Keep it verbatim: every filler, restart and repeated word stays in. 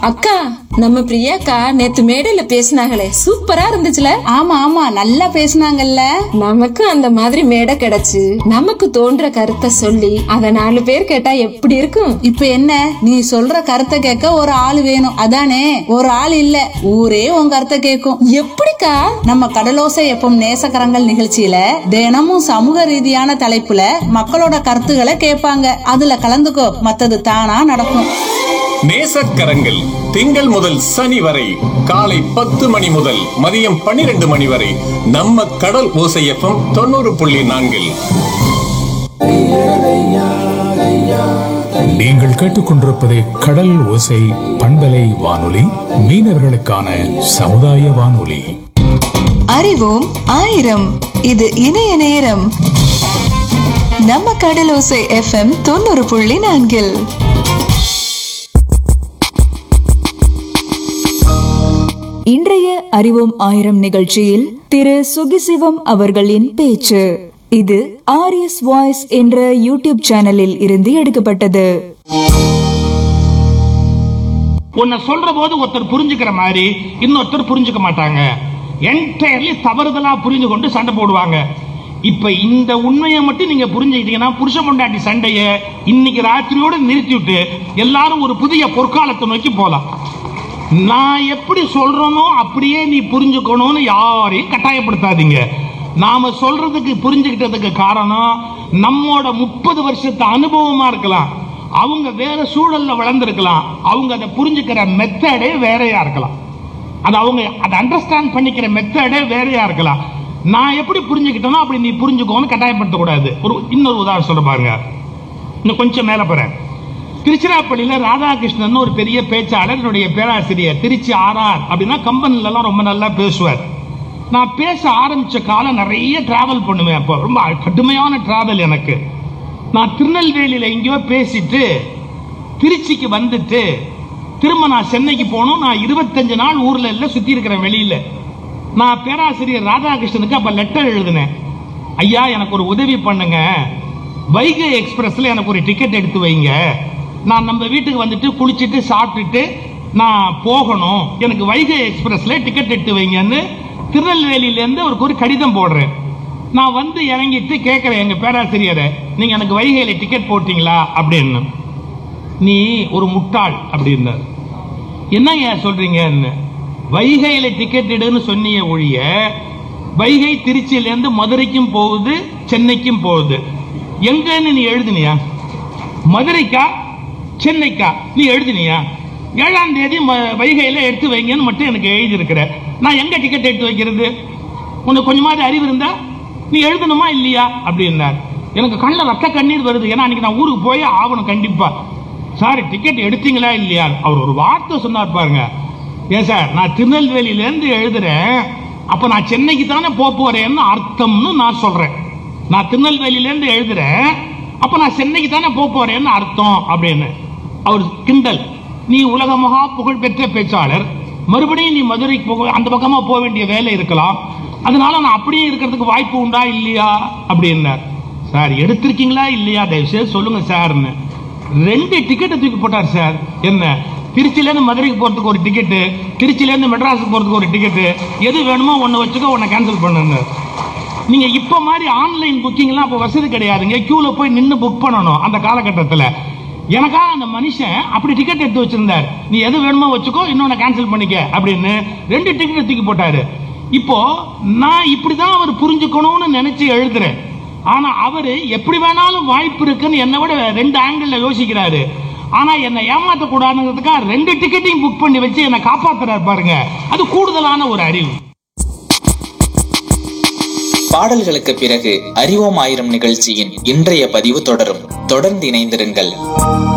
அக்கா, நம்ம பிரியாக்கா நேத்து மேடையில பேசினாங்களே, சூப்பரா இருந்துச்சுல? ஆமா ஆமா, நல்லா பேசினாங்கல்ல. நமக்கு அந்த மாதிரி மேடை கிடைச்சு நமக்கு தோன்ற கருத்தை சொல்லி அத நாலு பேர் கேட்டா எப்படி இருக்கும்? இப்ப என்ன, நீ சொல்ற கருத்தை கேட்க ஒரு ஆள் வேணும், அதானே? ஒரு ஆள் இல்ல, ஊரே உன் கருத்தை கேட்கும். எப்படிக்கா? நம்ம கடலோசை எப்பம் நேசக்கரங்கள் நிகழ்ச்சியில தினமும் சமூக ரீதியான தலைப்புல மக்களோட கருத்துக்களை கேட்பாங்க. அதுல கலந்துக்கோ, மத்தது தானா நடக்கும். நேசக்கரங்கள் திங்கள் முதல் சனி வரை காலை பத்து மணி முதல் மதியம் பன்னிரண்டு மணி வரை நம்ம கடல் ஓசை எஃப்எம் தொண்ணூறு புள்ளி நான்கில். நீங்கள் கேட்டுக்கொண்டிருப்பது கடல் ஓசை பண்பலை வானொலி, மீனவர்களுக்கான சமுதாய வானொலி. அறிவோம் ஆயிரம், இது இணைய நேரம். நம்ம கடலோசை எஃப்எம் தொண்ணூறு புள்ளி நான்கில். இன்றைய அறிவோம் ஆயிரம் நிகழ்ச்சியில் திரு சுகிசிவம் அவர்களின் பேச்சு. இது ஆர்எஸ் வாய்ஸ் என்ற யூடியூப் சேனலில் இருந்து எடுக்கப்பட்டது. உன்னை சொல்ற போது ஒருத்தர் புரிஞ்சுக்கிற மாதிரி இன்னொருத்தர் புரிஞ்சுக்க மாட்டாங்க. என்டையர்லி தவறுதலா புரிந்து கொண்டு சண்டை போடுவாங்க. இப்ப இந்த உண்மையை மட்டும் நீங்க புரிஞ்சுக்கிட்டீங்கன்னா புருஷ பொண்டாட்டி சண்டைய இன்னைக்கு ராத்திரியோடு நிறுத்திவிட்டு எல்லாரும் ஒரு புதிய பொற்காலத்தை நோக்கி போலாம். நான் எப்படி சொல்றேனோ அப்படியே நீ புரிஞ்சுக்கணும்னு யாரையும் கட்டாயப்படுத்தாதீங்க. நாம சொல்றதுக்கு புரிஞ்சுக்கிட்டதுக்கு காரணம் நம்மோட முப்பது வருஷத்து அனுபவமா இருக்கலாம். அவங்க வேற சூழல்ல வளர்ந்துருக்கலாம். அவங்க அதை புரிஞ்சுக்கிற மெத்தடே வேறையா இருக்கலாம். அது அவங்க அதை அண்டர்ஸ்டாண்ட் பண்ணிக்கிற மெத்தடே வேறையா இருக்கலாம். நான் எப்படி புரிஞ்சுக்கிட்டேனோ அப்படி நீ புரிஞ்சுக்கோன்னு கட்டாயப்படுத்த கூடாது. ஒரு இன்னொரு உதாரணம் சொல்ல பாருங்க. இன்னும் கொஞ்சம் மேல போறேன். திருச்சிராப்பள்ளியில ராதாகிருஷ்ணன் ஒரு பெரிய பேச்சாளர், என்னுடைய பேராசிரியர். திருச்சி ஆர்ஆர் அப்படின்னா கம்பெனில எல்லாம் ரொம்ப நல்லா பேசுவார். நான் பேச ஆரம்பிச்ச காலம் நிறைய டிராவல் பண்ணுவேன். அப்போ ரொம்ப கடுமையான டிராவல் எனக்கு. நான் திருநெல்வேலியில எங்கேயோ பேசிட்டு திருச்சிக்கு வந்துட்டு திரும்ப நான் சென்னைக்கு போனோம். நான் இருபத்தஞ்சு நாள் ஊர்ல இல்ல, சுத்தி இருக்கிறேன் வெளியில. நான் பேராசிரியர் ராதாகிருஷ்ணனுக்கு அப்ப லெட்டர் எழுதினேன். ஐயா, எனக்கு ஒரு உதவி பண்ணுங்க, வைகை எக்ஸ்பிரஸ்ல எனக்கு ஒரு டிக்கெட் எடுத்து வைங்க. நான் நம்ம வீட்டுக்கு வந்துட்டு குளிச்சுட்டு சாப்பிட்டுட்டு நான் போகணும், எனக்கு வைகை எக்ஸ்பிரஸ்ல டிக்கெட் எடுத்து வைங்கன்னு திருநெல்வேலியில இருந்து அவருக்கு ஒரு கடிதம் போடுறேன். நான் வந்து இறங்கிட்டு கேட்கிறேன் எங்க பேராசிரியரை, நீங்க எனக்கு வைகையில டிக்கெட் போட்டீங்களா அப்படின்னு. நீ ஒரு முட்டாள் அப்படின்னாரு. என்னங்க சொல்றீங்கன்னு. வைகையில டிக்கெட் எடுன்னு சொன்னிய ஒழிய வைகை திருச்சியில இருந்து மதுரைக்கும் போகுது, சென்னைக்கும் போகுது. எங்கன்னு நீ எழுதுனியா? மதுரைக்கா சென்னைக்கா நீ எழுதினியா? ஏழாம் தேதி வைகையில எடுத்து வைங்கன்னு மட்டும் எனக்கு எழுதி இருக்கிற. நான் எங்க டிக்கெட் எடுத்து வைக்கிறது? உனக்கு கொஞ்சமாவது அறிவு இருந்தா நீ எழுதணுமா இல்லையா அப்படின்னார். எனக்கு கண்ணில் ரத்த கண்ணீர் வருது. ஏன்னா அன்னைக்கு நான் ஊருக்கு போய் ஆகணும் கண்டிப்பா. சார், டிக்கெட் எடுத்தீங்களா இல்லையா? அவர் ஒரு வார்த்தை சொன்னார் பாருங்க. ஏன் சார், நான் திருநெல்வேலியில இருந்து எழுதுறேன், அப்ப நான் சென்னைக்கு தானே போறேன்னு அர்த்தம்னு நான் சொல்றேன். நான் திருநெல்வேலியில இருந்து எழுதுறேன், அப்ப நான் சென்னைக்கு தானே போறேன்னு அர்த்தம் அப்படின்னு. அவர் கிண்டல். நீ உலக மகா புகழ் பெற்ற பேச்சாளர், மறுபடியும் நீ மதுரைக்கு போக அந்த பக்கமா போக வேண்டிய வேலை இருக்கலாம், அதனால நான் அப்படியே இருக்கிறதுக்கு வாய்ப்பு உண்டா இல்லையா அப்படின்னார். சார், எடுத்திருக்கீங்களா இல்லையா தயவு செய்து சொல்லுங்க சார்னு. ரெண்டு டிக்கெட்டை தூக்கி போட்டார் சார். என்ன, திருச்சியில இருந்து மதுரைக்கு போறதுக்கு ஒரு டிக்கெட்டு, திருச்சியில இருந்து மெட்ராஸுக்கு போறதுக்கு ஒரு டிக்கெட்டு, எது வேணுமோ ஒன்னு வச்சுக்கோ, ஒன்னு கேன்சல் பண்ணுங்க. நீங்க இப்ப மாதிரி ஆன்லைன் புக்கிங் எல்லாம் அப்ப வசதி கிடையாதுங்க. கியூல போய் நின்று புக் பண்ணணும் அந்த காலகட்டத்தில். எனக்கா அந்த மனுஷன் அப்படி டிக்கெட் எடுத்து வச்சிருந்தார். நீ எது வேணுமோ வச்சுக்கோ, இன்னொன்னு கேன்சல் பண்ணிக்க அப்படின்னு ரெண்டு டிக்கெட் தூக்கி போட்டாரு. இப்போ நான் இப்படிதான் அவர் புரிஞ்சுக்கணும்னு நினைச்சு எழுதுறேன். ஆனா அவரு எப்படி வேணாலும் வாய்ப்பு இருக்குன்னு என்னை விட ரெண்டு ஆங்கிள் யோசிக்கிறாரு. ஆனா என்னை ஏமாத்த கூடாதுங்கிறதுக்காக ரெண்டு டிக்கெட்டையும் புக் பண்ணி வச்சு என்னை காப்பாத்துறாரு பாருங்க. அது கூடுதலான ஒரு அறிவு. பாடல்களுக்கு பிறகு அறிவோம் ஆயிரம் நிகழ்ச்சியின் இன்றைய பதிவு தொடரும். தொடர்ந்து இணைந்திருங்கள்.